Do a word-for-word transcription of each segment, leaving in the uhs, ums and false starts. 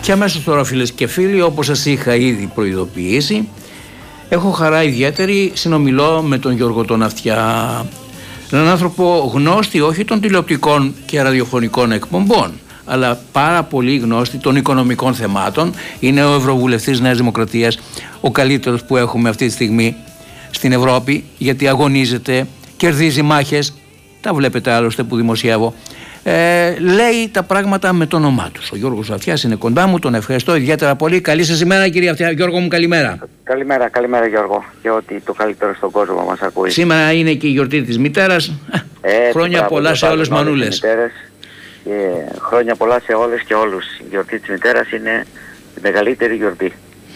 Και αμέσως τώρα, φίλες και φίλοι, όπως σας είχα ήδη προειδοποιήσει, έχω χαρά ιδιαίτερη, συνομιλώ με τον Γιώργο τον Αυτιά, έναν άνθρωπο γνώστη όχι των τηλεοπτικών και ραδιοφωνικών εκπομπών, αλλά πάρα πολύ γνώστη των οικονομικών θεμάτων. Είναι ο Ευρωβουλευτής Νέας Δημοκρατίας, ο καλύτερος που έχουμε αυτή τη στιγμή στην Ευρώπη, γιατί αγωνίζεται, κερδίζει μάχες, τα βλέπετε άλλωστε που δημοσιεύω. Ε, λέει τα πράγματα με το όνομά τους. Ο Γιώργος Αυτιάς είναι κοντά μου, τον ευχαριστώ ιδιαίτερα πολύ. Καλή σας ημέρα, κύριε Αυτιά. Γιώργο μου, καλημέρα. Καλημέρα, καλημέρα Γιώργο. Και ότι το καλύτερο στον κόσμο μας ακούει. Σήμερα είναι και η γιορτή της μητέρας. Ε, χρόνια μπράβο, πολλά σε όλες τις μανούλες. Και χρόνια πολλά σε όλες και όλους. Η γιορτή της μητέρας είναι η μεγαλύτερη γιορτή.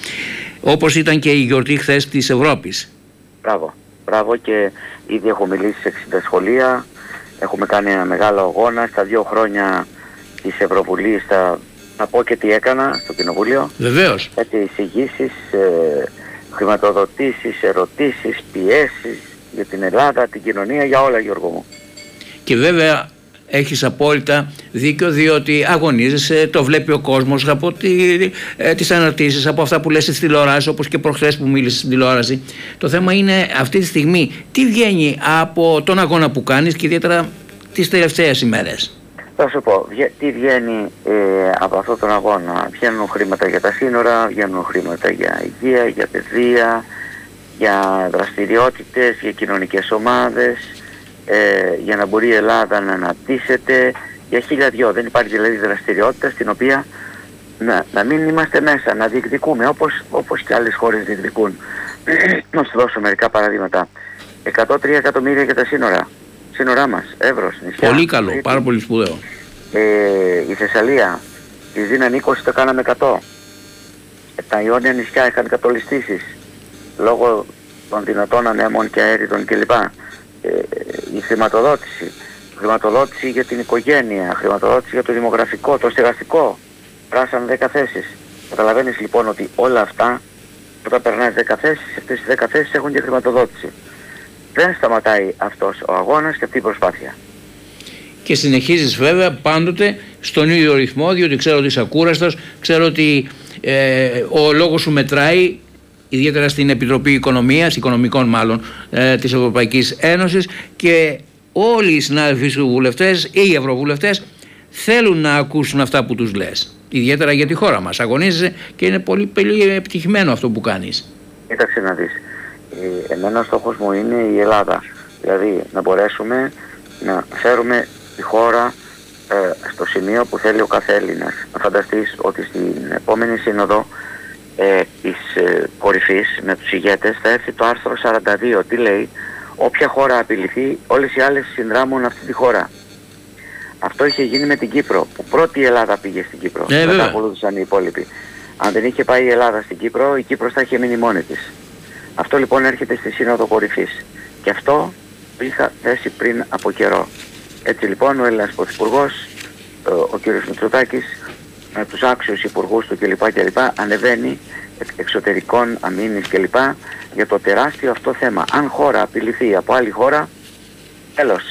Όπως ήταν και η γιορτή χθες της Ευρώπης. Μπράβο, μπράβο, και ήδη έχω μιλήσει σε εξήντα σχολεία. Έχουμε κάνει ένα μεγάλο αγώνα στα δύο χρόνια της Ευρωβουλής. Θα, θα πω και τι έκανα στο Κοινοβούλιο. Βεβαίως. Έτσι, εισηγήσεις, ε, χρηματοδοτήσεις, ερωτήσεις, πιέσεις για την Ελλάδα, την κοινωνία, για όλα, Γιώργο μου. Και βέβαια έχεις απόλυτα δίκιο, διότι αγωνίζεσαι, το βλέπει ο κόσμος από τη, ε, τις αναρτήσεις, από αυτά που λες στις τηλεοράσεις, όπως και προχθές που μίλησες στην τηλεόραση. Το θέμα είναι αυτή τη στιγμή τι βγαίνει από τον αγώνα που κάνεις και ιδιαίτερα τις τελευταίες ημέρες. Θα σου πω, τι βγαίνει ε, από αυτόν τον αγώνα. Βγαίνουν χρήματα για τα σύνορα, βγαίνουν χρήματα για υγεία, για παιδεία, για δραστηριότητες, για κοινωνικές ομάδες, ε, για να μπορεί η Ελλάδα να αναπτύσσεται, για χίλια δυο. Δεν υπάρχει δηλαδή δραστηριότητα στην οποία να, να μην είμαστε μέσα, να διεκδικούμε όπως, όπως και άλλες χώρες διεκδικούν. Να σου δώσω μερικά παραδείγματα. εκατόν τρία εκατομμύρια για τα σύνορα. Σύνορά μας, Εύρος, νησιά. Πολύ καλό, Κρήτη. Πάρα πολύ σπουδαίο. Ε, η Θεσσαλία, τη δίναν είκοσι, το κάναμε εκατό. Ε, τα Ιόνια νησιά είχαν κατολιστήσεις λόγω των δυνατών ανέμων και αέριδων κλπ. Ε, η χρηματοδότηση, χρηματοδότηση για την οικογένεια, χρηματοδότηση για το δημογραφικό, το στεγαστικό. Πράσαν δέκα θέσεις. Καταλαβαίνεις λοιπόν ότι όλα αυτά, όταν περνάς δέκα θέσεις, αυτές οι δέκα θέσεις έχουν και χρηματοδότηση. Δεν σταματάει αυτός ο αγώνας και αυτή η προσπάθεια. Και συνεχίζεις βέβαια πάντοτε στον ίδιο ρυθμό, διότι ξέρω ότι είσαι ακούραστος, ξέρω ότι ε, ο λόγος σου μετράει, ιδιαίτερα στην Επιτροπή Οικονομίας, Οικονομικών μάλλον, ε, της Ευρωπαϊκής Ένωσης, και όλοι οι συνάδελφοι σου βουλευτές ή οι ευρωβουλευτές θέλουν να ακούσουν αυτά που τους λες. Ιδιαίτερα για τη χώρα μας. Αγωνίζεσαι και είναι πολύ, πολύ επιτυχημένο αυτό που κάνεις. Κοίταξε να δεις. Εμένα ο στόχος μου είναι η Ελλάδα. Δηλαδή να μπορέσουμε να φέρουμε τη χώρα ε, στο σημείο που θέλει ο κάθε Έλληνας. Να φανταστείς ότι στην επόμενη σύνοδο ε, της ε, κορυφής με τους ηγέτες θα έρθει το άρθρο σαράντα δύο. Τι λέει? Όποια χώρα απειληθεί, όλες οι άλλες συνδράμουν αυτή τη χώρα. Αυτό είχε γίνει με την Κύπρο, που πρώτη η Ελλάδα πήγε στην Κύπρο. Ε, Μετά ακολούθησαν οι υπόλοιποι. Αν δεν είχε πάει η Ελλάδα στην Κύπρο, η Κύπρος θα είχε μείνει μόνη της. Αυτό λοιπόν έρχεται στη Σύνοδο Κορυφής. Και αυτό το είχα θέσει πριν από καιρό. Έτσι λοιπόν ο Έλληνας Πρωθυπουργός, ο κ. Μητσοτάκης, με τους άξιους υπουργούς του κλπ. κλπ. Ανεβαίνει εξωτερικών, αμήνης κλπ. Για το τεράστιο αυτό θέμα. Αν χώρα απειληθεί από άλλη χώρα, τέλος.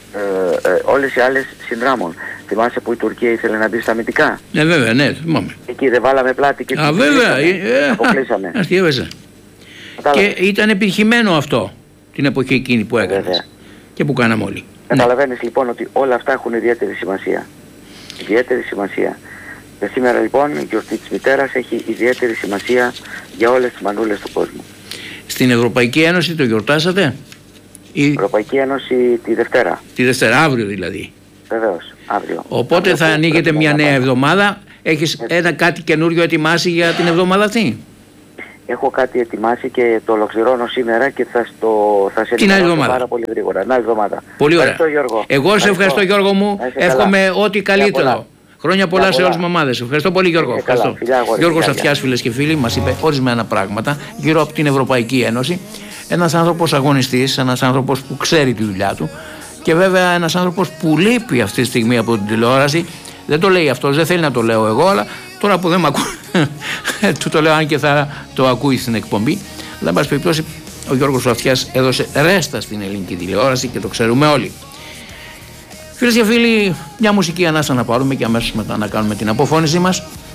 Ε, ε, όλες οι άλλες συνδράμουν. Θυμάσαι που η Τουρκία ήθελε να μπει στα αμυντικά? Ναι, βέβαια, ναι, θυμάμαι. Εκεί δεν βάλαμε πλάτη και Α, βέβαια, ε, αποκλείσαμε. Αστείευεσαι. Και ήταν επιτυχημένο αυτό την εποχή εκείνη που έκανες. Βέβαια. Και που κάναμε όλοι. Καταλαβαίνεις ναι. λοιπόν ότι όλα αυτά έχουν ιδιαίτερη σημασία. Ιδιαίτερη σημασία. Και σήμερα λοιπόν η γιορτή της μητέρας έχει ιδιαίτερη σημασία για όλες τις μανούλες του κόσμου. Στην Ευρωπαϊκή Ένωση το γιορτάσατε? Η Ευρωπαϊκή Ένωση τη Δευτέρα. Τη Δευτέρα, αύριο δηλαδή. Βεβαίως, αύριο. Οπότε αύριο θα ανοίγετε μια νέα εβδομάδα. Έχεις Έτσι. ένα κάτι καινούριο ετοιμάσει για την εβδομάδα αυτή? Έχω κάτι ετοιμάσει και το ολοκληρώνω σήμερα και θα, στο, θα σε ενημερώσω πάρα πολύ γρήγορα. Την άλλη εβδομάδα. Πολύ ωραία. Γιώργο. Εγώ σε ευχαριστώ Γιώργο μου. Εύχομαι ό,τι καλύτερο. Χρόνια πολλά, πολλά σε όλες τις μαμάδες. Ευχαριστώ πολύ Γιώργο. Ευχαριστώ. Γιώργος Αυτιάς, φίλες και φίλοι, μας είπε ορισμένα πράγματα γύρω από την Ευρωπαϊκή Ένωση. Ένας άνθρωπος αγωνιστής, ένας άνθρωπος που ξέρει τη δουλειά του και βέβαια ένας άνθρωπος που λείπει αυτή τη στιγμή από την τηλεόραση. Δεν το λέει αυτός, δεν θέλει να το λέω εγώ, αλλά τώρα που δεν με ακούει, του το λέω, αν και θα το ακούει στην εκπομπή. Αλλά εν πάση περιπτώσει, ο Γιώργος Αυτιάς έδωσε ρέστα στην ελληνική τηλεόραση και το ξέρουμε όλοι. Φίλες και φίλοι, μια μουσική ανάσα να πάρουμε και αμέσως μετά να κάνουμε την αποφώνησή μας.